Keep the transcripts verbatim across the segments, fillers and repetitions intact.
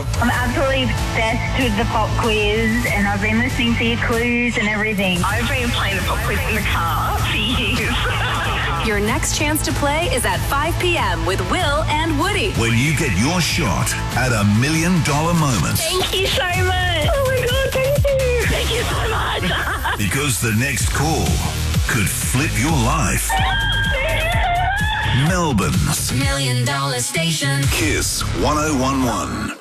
job. I'm absolutely obsessed with the pop quiz, and I've been listening to your clues and everything. I've been playing the pop quiz in the car for years. Your next chance to play is at five p.m. with Will and Woody. When you get your shot at a million dollar moment. Thank you so much. Oh my God, thank you. Thank you so much. Because the next call could flip your life. Melbourne's Million Dollar Station. Kiss one oh one one.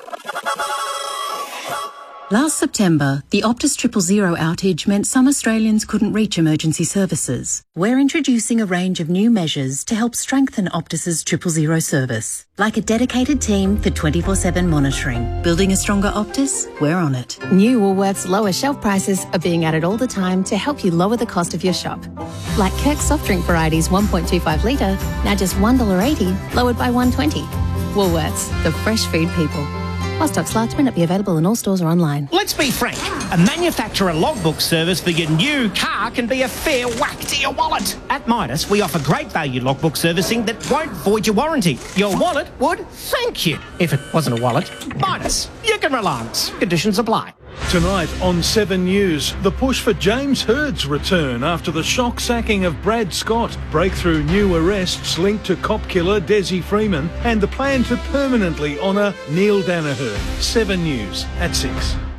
Last September, the Optus Triple Zero outage meant some Australians couldn't reach emergency services. We're introducing a range of new measures to help strengthen Optus's Triple Zero service, like a dedicated team for twenty-four seven monitoring. Building a stronger Optus? We're on it. New Woolworths lower shelf prices are being added all the time to help you lower the cost of your shop. Like Kirk's soft drink varieties one point two five litre, now just one dollar eighty, lowered by one dollar twenty. Woolworths, the fresh food people. While stocks last may not be available in all stores or online. Let's be frank. A manufacturer logbook service for your new car can be a fair whack to your wallet. At Midas, we offer great value logbook servicing that won't void your warranty. Your wallet would thank you. If it wasn't a wallet, Midas. You can rely on us. Conditions apply. Tonight on Seven News, the push for James Hird's return after the shock sacking of Brad Scott, breakthrough new arrests linked to cop killer Desi Freeman, and the plan to permanently honour Neil Danaher. Seven News at six.